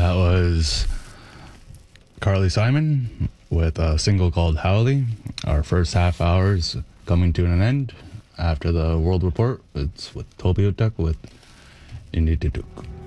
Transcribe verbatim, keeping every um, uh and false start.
That was Carly Simon with a single called Howley. Our first half hour's coming to an end. After the World Report, it's with Toby Utek with Indie Tutuk.